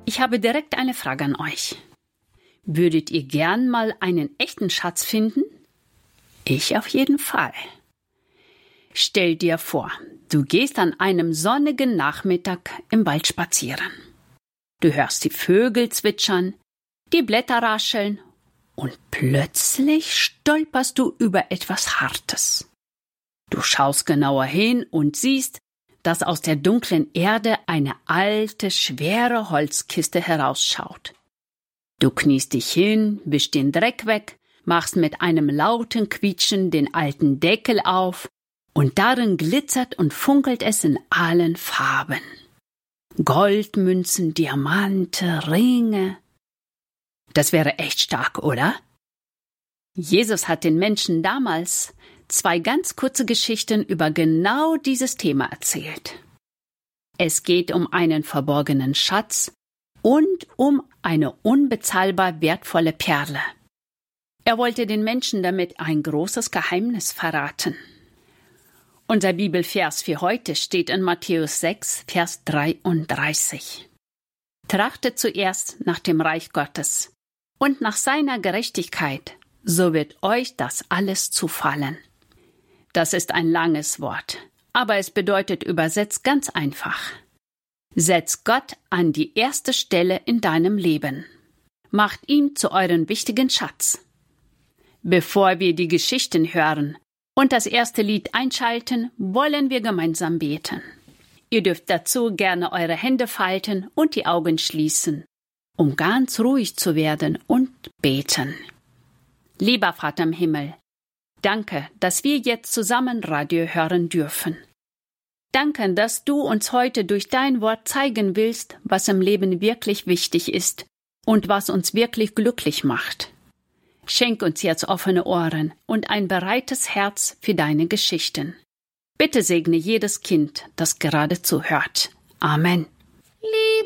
Ich habe direkt eine Frage an euch. Würdet ihr gern mal einen echten Schatz finden? Ich auf jeden Fall. Stell dir vor, du gehst an einem sonnigen Nachmittag im Wald spazieren. Du hörst die Vögel zwitschern, die Blätter rascheln und plötzlich stolperst du über etwas Hartes. Du schaust genauer hin und siehst, dass aus der dunklen Erde eine alte, schwere Holzkiste herausschaut. Du kniest dich hin, wischst den Dreck weg, machst mit einem lauten Quietschen den alten Deckel auf und darin glitzert und funkelt es in allen Farben. Goldmünzen, Diamante, Ringe. Das wäre echt stark, oder? Jesus hat den Menschen damals 2 ganz kurze Geschichten über genau dieses Thema erzählt. Es geht um einen verborgenen Schatz und um eine unbezahlbar wertvolle Perle. Er wollte den Menschen damit ein großes Geheimnis verraten. Unser Bibelvers für heute steht in Matthäus 6, Vers 33. Trachtet zuerst nach dem Reich Gottes und nach seiner Gerechtigkeit, so wird euch das alles zufallen. Das ist ein langes Wort, aber es bedeutet übersetzt ganz einfach. Setzt Gott an die erste Stelle in deinem Leben. Macht ihn zu eurem wichtigen Schatz. Bevor wir die Geschichten hören und das erste Lied einschalten, wollen wir gemeinsam beten. Ihr dürft dazu gerne eure Hände falten und die Augen schließen, um ganz ruhig zu werden und beten. Lieber Vater im Himmel, danke, dass wir jetzt zusammen Radio hören dürfen. Danke, dass du uns heute durch dein Wort zeigen willst, was im Leben wirklich wichtig ist und was uns wirklich glücklich macht. Schenk uns jetzt offene Ohren und ein bereites Herz für deine Geschichten. Bitte segne jedes Kind, das gerade zuhört. Amen. Liebe